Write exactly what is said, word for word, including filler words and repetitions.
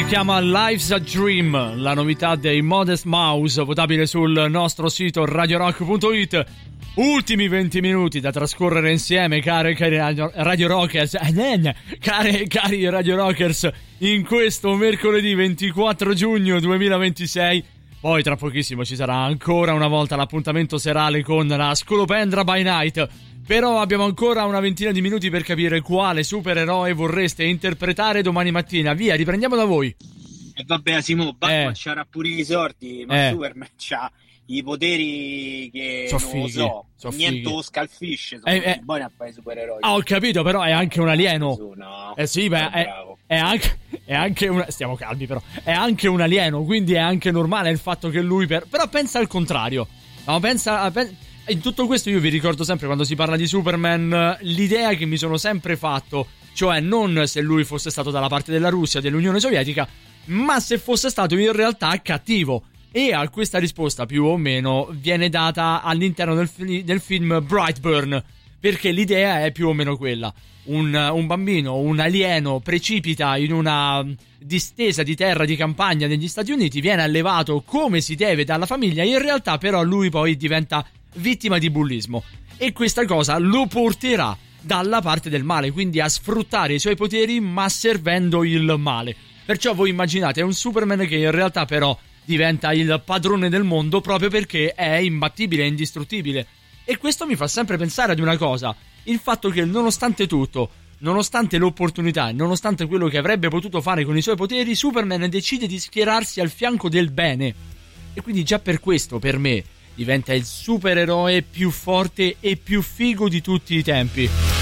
chiama Life's a Dream, la novità dei Modest Mouse, votabile sul nostro sito radio rock punto it. Ultimi venti minuti da trascorrere insieme, cari, cari Radio Rockers, eh, cari, cari Radio Rockers, in questo mercoledì ventiquattro giugno duemilaventisei. Poi tra pochissimo ci sarà ancora una volta l'appuntamento serale con la Scolopendra by Night. Però abbiamo ancora una ventina di minuti per capire quale supereroe vorreste interpretare domani mattina. Via, riprendiamo da voi. E vabbè, Asimo, Batman eh. c'ha pure i sordi, ma eh. Superman c'ha i poteri che so non fighi, lo so, so niente lo scalfisce, sono eh, eh. buoni a fare i supereroi. Ah, ho capito, però è anche un alieno. No, eh sì, beh, è, è anche è anche una, stiamo calmi però. È anche un alieno, quindi è anche normale il fatto che lui per, però pensa al contrario. No, pensa, pensa in tutto questo io vi ricordo sempre quando si parla di Superman l'idea che mi sono sempre fatto, cioè non se lui fosse stato dalla parte della Russia, dell'Unione Sovietica, ma se fosse stato in realtà cattivo. E a questa risposta più o meno viene data all'interno del, fi- del film Brightburn, perché l'idea è più o meno quella. Un, un bambino, un alieno precipita in una distesa di terra di campagna negli Stati Uniti, viene allevato come si deve dalla famiglia, in realtà però lui poi diventa vittima di bullismo e questa cosa lo porterà dalla parte del male, quindi a sfruttare i suoi poteri ma servendo il male. Perciò voi immaginate un Superman che in realtà però diventa il padrone del mondo proprio perché è imbattibile, è indistruttibile. E questo mi fa sempre pensare ad una cosa: il fatto che nonostante tutto, nonostante l'opportunità, nonostante quello che avrebbe potuto fare con i suoi poteri, Superman decide di schierarsi al fianco del bene. E quindi già per questo, per me, diventa il supereroe più forte e più figo di tutti i tempi.